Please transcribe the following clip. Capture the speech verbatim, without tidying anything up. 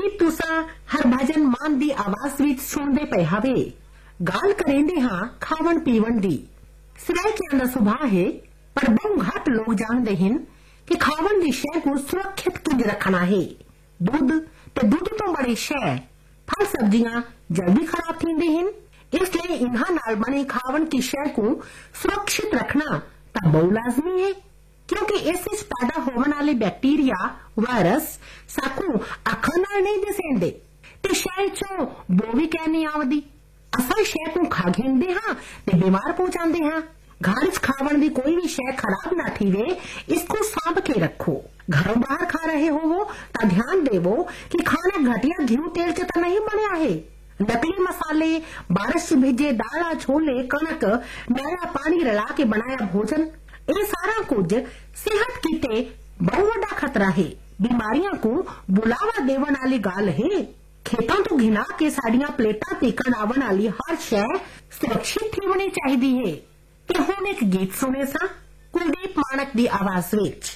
गीत तुसा हरभजन मान दी आवाज विच सुनदे पए हवे। गाल करेंदे हां खावन पीवन दी। सरायकियां दा सुभाव है, पर बहु घट लोग जानदे हन कि खावन दी शै को सुरक्षित किंज रखना है। दूध ते दूध तो बड़े शै फल सब्जियां जल्दी खराब थींदे हन, इसलिए इन्हां नाल बने खावन की शै को सुरक्षित रखना तां बहु लाजमी है, क्योंकि इस विच पैदा होने वाले बैक्टीरिया वायरस साकू अखां नाल नहीं दिसेंदे ते शै चों बो भी कै नहीं आवदी। असां शै को खा घेंदे हां ते बीमार पो जांदे हां। घर च खावन दी कोई भी शै खराब ना थीवे, इसको सांभ के रखो। घरों बाहर खा रहे होवो तां ध्यान देवो कि खाना घटिया घी तेल च तां नहीं बनिया है। नकली मसाले, बारिश च भीजे दाला छोले कणक नया पानी रला के बनाया भोजन, ये सारा कुछ सेहत किते बहु वड्डा खतरा है। बीमारियां को बुलावा देवन वाली गाल है। खेतों तो घिना के साड़ियां प्लेटा तीकन आवन वाली हर शै सुरक्षित थी होनी चाहिए है। कि हुण एक गीत सुने सा कुलदीप मानक दी आवाज विच।